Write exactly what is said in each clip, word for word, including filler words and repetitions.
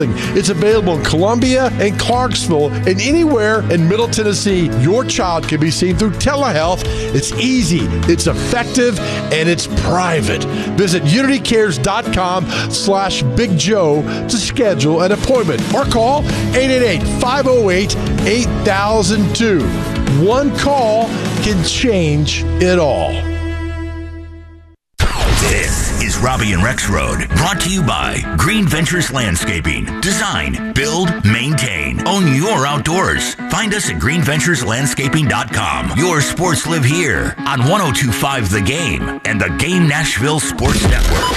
It's available in Columbia and Clarksville and anywhere in Middle Tennessee. Your child can be seen through telehealth. It's easy, it's effective, and it's private. Visit unitycares.com slash Big Joe to schedule an appointment or call eight eight eight, five oh eight, eight thousand two. One call can change it all. This is Robbie and Rex Road, brought to you by Green Ventures Landscaping. Design, build, maintain. Own your outdoors. Find us at green ventures landscaping dot com. Your sports live here on one oh two point five The Game and the Game Nashville Sports Network.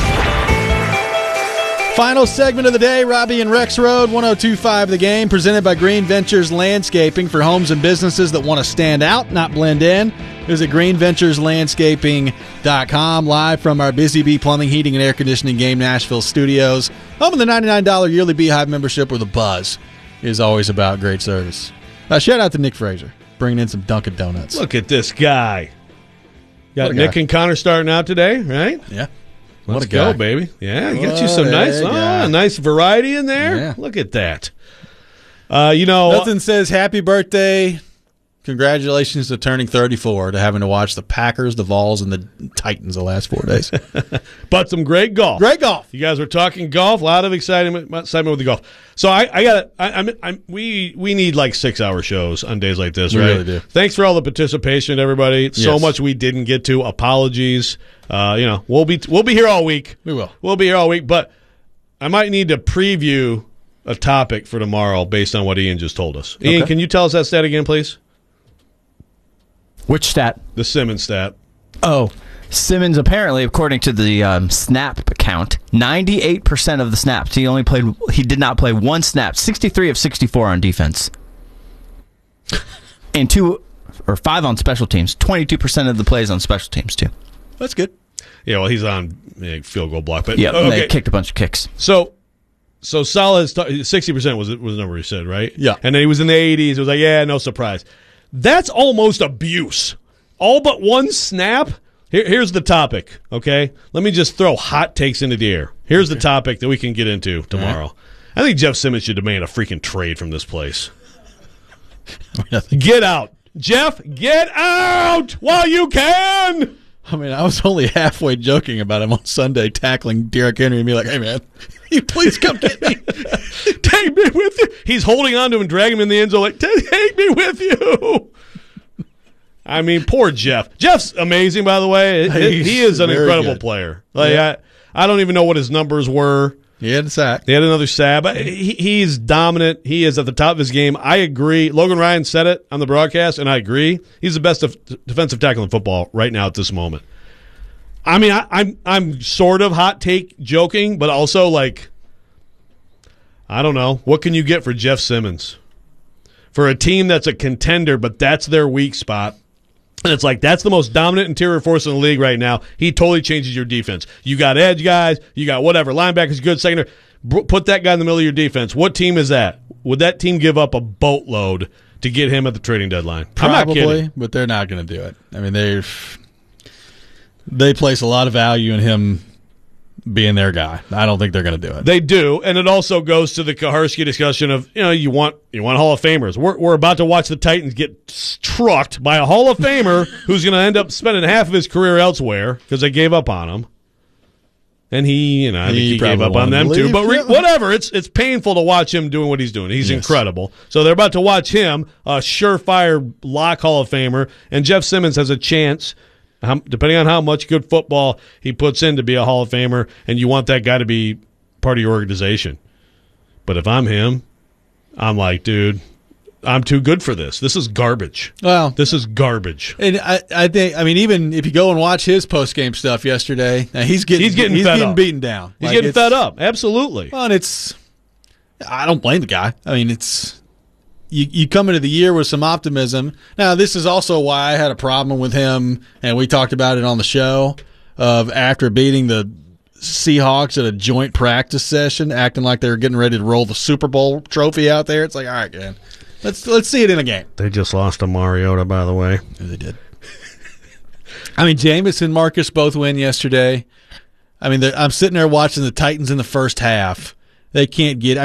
Final segment of the day, Robbie and Rex Road, one oh two point five The Game, presented by Green Ventures Landscaping for homes and businesses that want to stand out, not blend in. Visit green ventures landscaping dot com, live from our Busy Bee Plumbing, Heating, and Air Conditioning Game Nashville studios. Home of the ninety-nine dollars yearly Beehive membership, where the buzz is always about great service. Uh, shout out to Nick Frazier, bringing in some Dunkin' Donuts. Look at this guy. Got What a Nick guy. and Connor starting out today, right? Yeah. Let's What a go, guy. baby. Yeah, you got What you some a nice, guy. oh, nice variety in there. Yeah. Look at that. Uh, you know, Nothing says happy birthday, congratulations to turning thirty-four, to having to watch the Packers, the Vols, and the Titans the last four days. but some great golf. Great golf. You guys were talking golf. A lot of excitement, excitement with the golf. So I, I got. I, I'm, I'm. We we need like six hour shows on days like this, We right? really do. Thanks for all the participation, everybody. So Yes. much we didn't get to. Apologies. Uh, you know, we'll be we'll be here all week. We will. We'll be here all week. But I might need to preview a topic for tomorrow based on what Ian just told us. Ian, Okay. can you tell us that stat again, please? Which stat? The Simmons stat. Oh, Simmons apparently, according to the um, snap account, ninety-eight percent of the snaps. He only played. He did not play one snap. sixty-three of sixty-four on defense, and two or five on special teams. twenty-two percent of the plays on special teams too. That's good. Yeah, well, he's on a field goal block, but Yeah, okay. they kicked a bunch of kicks. So, so solid sixty percent was was the number he said, right? Yeah. And then he was in the eighties. It was like, yeah, no surprise. That's almost abuse. All but one snap. Here, here's the topic. Okay, let me just throw hot takes into the air. Here's the topic that we can get into tomorrow. I think Jeff Simmons should demand a freaking trade from this place. Get out, Jeff. Get out while you can. I mean, I was only halfway joking about him on Sunday tackling Derrick Henry and be like, hey, man, you please come get me. Take me with you. He's holding on to him and dragging him in the end zone like, take me with you. I mean, poor Jeff. Jeff's amazing, by the way. He, he is an Very incredible good. player. Like Yeah. I, I don't even know what his numbers were. He had a sack. He had another sab. But he, he's dominant. He is at the top of his game. I agree. Logan Ryan said it on the broadcast, and I agree. He's the best def- defensive tackle in football right now at this moment. I mean, I, I'm I'm sort of hot take joking, but also like, I don't know. What can you get for Jeff Simmons? For a team that's a contender, but that's their weak spot. And it's like, that's the most dominant interior force in the league right now. He totally changes your defense. You got edge guys. You got whatever. Linebackers, good. Secondary. B- put that guy in the middle of your defense. What team is that? Would that team give up a boatload to get him at the trading deadline? I'm not Probably, kidding. but they're not going to do it. I mean, they they place a lot of value in him being their guy. I don't think they're going to do it. They do, and it also goes to the Kaharski discussion of, you know, you want you want Hall of Famers. We're we're about to watch the Titans get trucked by a Hall of Famer who's going to end up spending half of his career elsewhere because they gave up on him. And he, you know, I think He he gave probably up on wanted them to too. leave. But re- Yeah. whatever, it's it's painful to watch him doing what he's doing. He's Yes. incredible. So they're about to watch him, a surefire lock Hall of Famer, and Jeff Simmons has a chance, um, depending on how much good football he puts in, to be a Hall of Famer, and you want that guy to be part of your organization. But if I'm him, I'm like, dude, I'm too good for this. This is garbage. Well, This is garbage. and I, I think, I mean, even if you go and watch his post game stuff yesterday, now he's getting He's getting he's fed getting up. beaten down. He's Like, getting it's- fed up. Absolutely. Well, and it's, I don't blame the guy. I mean, it's, you, you come into the year with some optimism. Now, this is also why I had a problem with him, and we talked about it on the show, of after beating the Seahawks at a joint practice session, acting like they were getting ready to roll the Super Bowl trophy out there. It's like, all right, man, let's let's see it in a game. They just lost to Mariota, by the way. Yeah, they did. I mean, Jameis and Marcus both win yesterday. I mean, I'm sitting there watching the Titans in the first half. they can't get.